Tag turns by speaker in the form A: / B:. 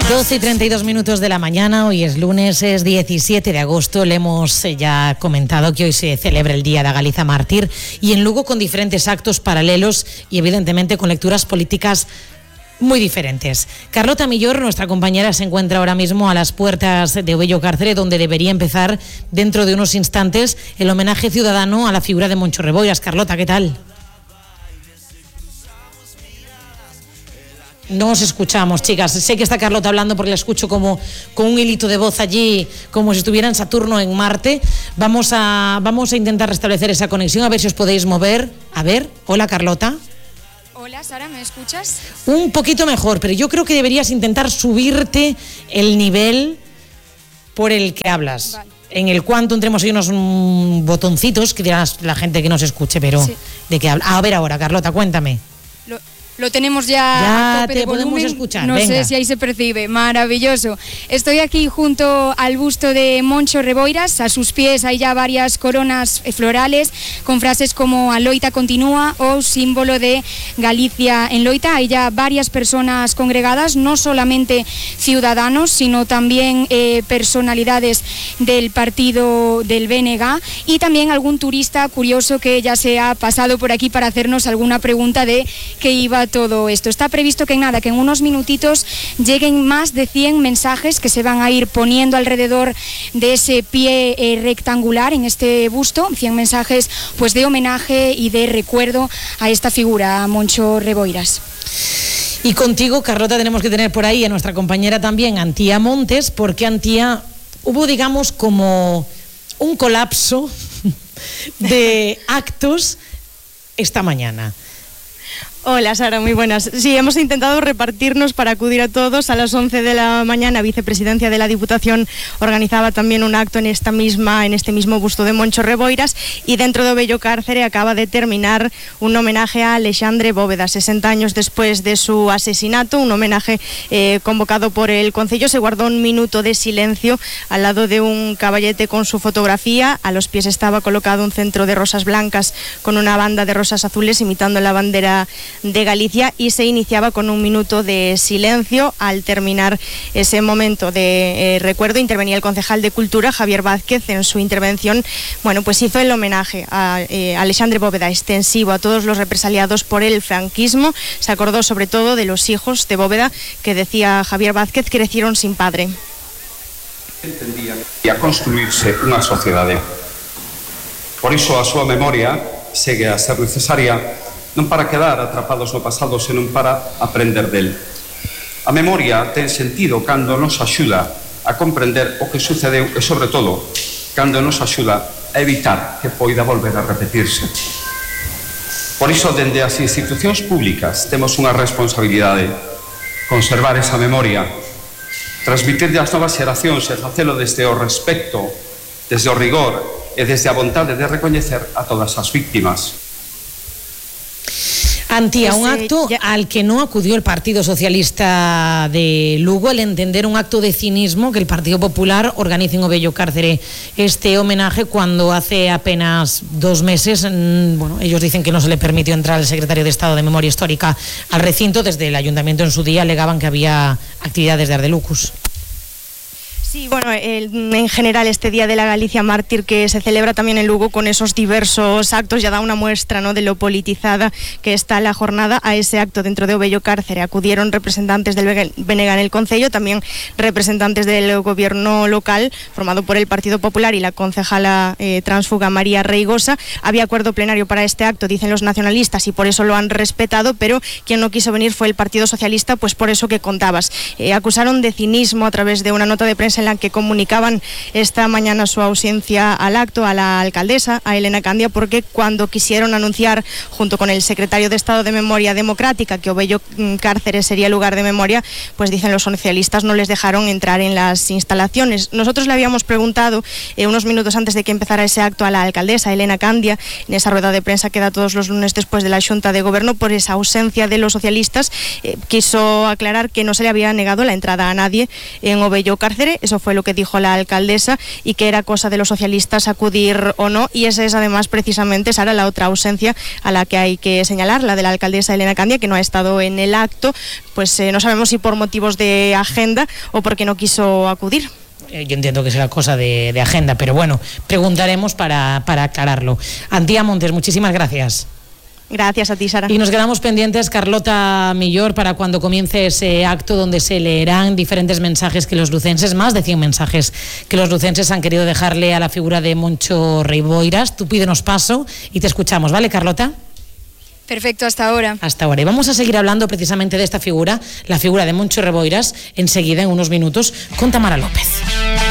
A: 12:32 de la mañana, hoy es lunes, es 17 de agosto, le hemos ya comentado que hoy se celebra el Día da Galiza Mártir y en Lugo con diferentes actos paralelos y evidentemente con lecturas políticas muy diferentes. Carlota Millor, nuestra compañera, se encuentra ahora mismo a las puertas de Obello Cárcere, donde debería empezar dentro de unos instantes el homenaje ciudadano a la figura de Moncho Reboiras. Carlota, ¿qué tal? No os escuchamos, chicas. Sé que está Carlota hablando porque la escucho como con un hilito de voz allí, como si estuviera en Saturno, en Marte. Vamos a intentar restablecer esa conexión, a ver si os podéis mover. A ver, hola Carlota.
B: Hola Sara, ¿me escuchas?
A: Un poquito mejor, pero yo creo que deberías intentar subirte el nivel por el que hablas. Vale. En el cuanto entremos hay unos botoncitos que dirá la gente que no se escuche, pero sí. ¿De qué habla? A ver ahora, Carlota, cuéntame.
B: Lo tenemos ya a tope
A: te
B: de volumen.
A: Podemos escuchar.
B: No
A: Venga.
B: sé si ahí se percibe. Maravilloso. Estoy aquí junto al busto de Moncho Reboiras. A sus pies hay ya varias coronas florales con frases como "A loita continúa" o símbolo de Galicia en loita. Hay ya varias personas congregadas, no solamente ciudadanos, sino también personalidades del partido del BNG y también algún turista curioso que ya se ha pasado por aquí para hacernos alguna pregunta de qué iba todo esto. Está previsto que en unos minutitos lleguen más de 100 mensajes que se van a ir poniendo alrededor de ese pie rectangular en este busto, 100 mensajes pues de homenaje y de recuerdo a esta figura, a Moncho Reboiras.
A: Y contigo, Carlota, tenemos que tener por ahí a nuestra compañera también, Antía Montes, porque Antía, hubo digamos como un colapso de actos esta mañana.
C: Hola Sara, muy buenas. Sí, hemos intentado repartirnos para acudir a todos. A las 11 de la mañana, Vicepresidencia de la Diputación organizaba también un acto en este mismo busto de Moncho Reboiras, y dentro de Obello Cárcere acaba de terminar un homenaje a Alexandre Bóveda, 60 años después de su asesinato, un homenaje convocado por el Concello. Se guardó un minuto de silencio al lado de un caballete con su fotografía. A los pies estaba colocado un centro de rosas blancas con una banda de rosas azules imitando la bandera de Galicia, y se iniciaba con un minuto de silencio. Al terminar ese momento de recuerdo, intervenía el concejal de Cultura, Javier Vázquez. En su intervención, pues hizo el homenaje a Alexandre Bóveda extensivo a todos los represaliados por el franquismo. Se acordó sobre todo de los hijos de Bóveda, que decía Javier Vázquez, crecieron sin padre.
D: Entendían que a construirse unha sociedade. Por iso a súa memoria segue a ser necesaria, non para quedar atrapados no pasado, senón para aprender del. A memoria ten sentido cando nos axuda a comprender o que sucedeu e, sobre todo, cando nos axuda a evitar que poida volver a repetirse. Por iso, dende as institucións públicas, temos unha responsabilidade: conservar esa memoria, transmitirlle ás novas xeracións e facelo desde o respecto, desde o rigor e desde a vontade de recoñecer a todas as víctimas.
A: Antía, un acto al que no acudió el Partido Socialista de Lugo, al entender un acto de cinismo que el Partido Popular organiza en Obello Cárcere este homenaje cuando hace apenas 2 meses, ellos dicen que no se le permitió entrar al secretario de Estado de Memoria Histórica al recinto. Desde el Ayuntamiento en su día alegaban que había actividades de Ardelucus.
C: Sí, en general este Día de la Galicia Mártir que se celebra también en Lugo con esos diversos actos ya da una muestra, ¿no?, de lo politizada que está la jornada. A ese acto dentro de Obello Cárcere acudieron representantes del BNG en el Concello, también representantes del gobierno local formado por el Partido Popular y la concejala transfuga María Reigosa. Había acuerdo plenario para este acto, dicen los nacionalistas, y por eso lo han respetado, pero quien no quiso venir fue el Partido Socialista, pues por eso que contabas. Acusaron de cinismo a través de una nota de prensa en la que comunicaban esta mañana su ausencia al acto a la alcaldesa, a Elena Candia, porque cuando quisieron anunciar junto con el secretario de Estado de Memoria Democrática que Obello Cárcere sería lugar de memoria, pues dicen los socialistas no les dejaron entrar en las instalaciones. Nosotros le habíamos preguntado unos minutos antes de que empezara ese acto a la alcaldesa Elena Candia, en esa rueda de prensa que da todos los lunes después de la Xunta de Gobierno, por esa ausencia de los socialistas. Quiso aclarar que no se le había negado la entrada a nadie en Obello Cárcere. eso fue lo que dijo la alcaldesa, y que era cosa de los socialistas acudir o no, y esa es además precisamente, Sara, la otra ausencia a la que hay que señalar, la de la alcaldesa Elena Candia, que no ha estado en el acto, pues no sabemos si por motivos de agenda o porque no quiso acudir.
A: Yo entiendo que será cosa de agenda, pero bueno, preguntaremos para aclararlo. Antía Montes, muchísimas gracias.
C: Gracias a ti, Sara.
A: Y nos quedamos pendientes, Carlota Millor, para cuando comience ese acto donde se leerán diferentes mensajes que los lucenses, más de 100 mensajes que los lucenses han querido dejarle a la figura de Moncho Reboiras. Tú pídenos paso y te escuchamos, ¿vale, Carlota?
B: Perfecto, hasta ahora.
A: Hasta ahora. Y vamos a seguir hablando precisamente de esta figura, la figura de Moncho Reboiras, enseguida, en unos minutos, con Tamara López.